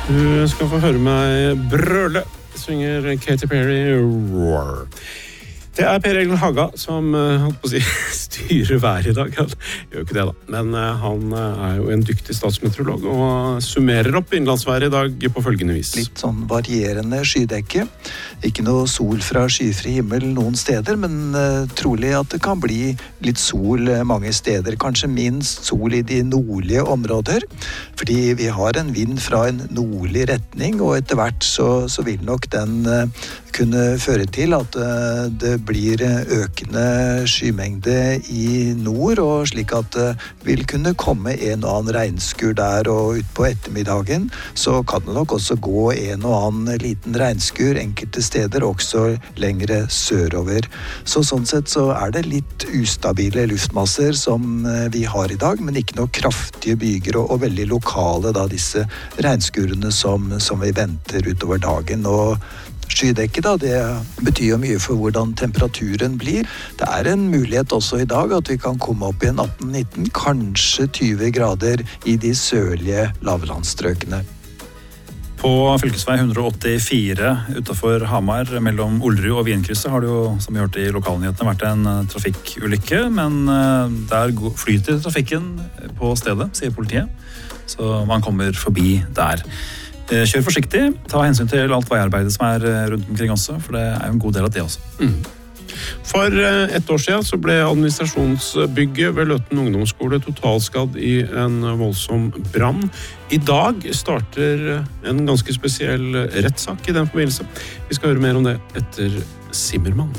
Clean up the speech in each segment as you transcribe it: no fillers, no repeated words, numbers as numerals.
Du skal få høre meg brøle, synger Katy Perry Roar. Det Per Egil Haga som holdt på å si, styrer vær I dag. Han gjør ikke det da, men han jo en dyktig statsmeteorolog og summerer opp innlandsværet I dag på følgende vis. Litt sånn varierende skydekke. Ikke noe sol fra skyfri himmel noen steder, men trolig at det kan bli litt sol mange steder. Kanskje minst sol I de nordlige områder, fordi vi har en vind fra en nordlig retning, og etter hvert så vil nok den kunne føre til at det blir økende skymengde I nord, og slik at det vil kunne komme en og annen regnskur der, og ut på ettermiddagen så kan det nok også gå en og annen liten regnskur enkelte steder, også lengre sørover. Så sånn sett så det litt ustabile luftmasser som vi har I dag, men ikke noe kraftige byger og veldig lokale da, disse regnskurene som vi venter utover dagen, og skydekket da, det betyr jo mye for hvordan temperaturen blir. Det en mulighet også I dag at vi kan komme opp I en 18-19, kanskje 20 grader I de sørlige lavlandsstrøkene. På fylkesvei 184 utenfor Hamar, mellom Ollerud og Vienkrysset, har det jo, som vi hørte I lokalnyhetene, vært en trafikkulykke, men der flyter trafikken på stedet, sier politiet, så man kommer forbi der. Kjør forsiktig, ta hensyn til alt veiarbeidet som rundt omkring også, for det jo en god del av det også. For et år siden så ble administrasjonsbygget ved Løten ungdomsskole totalskadd I en voldsom brann. I dag starter en ganske spesiell rettssak I den forbindelse. Vi skal høre mer om det etter Simmermann.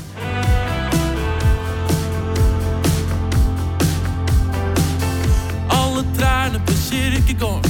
Alle trærne på kirkegården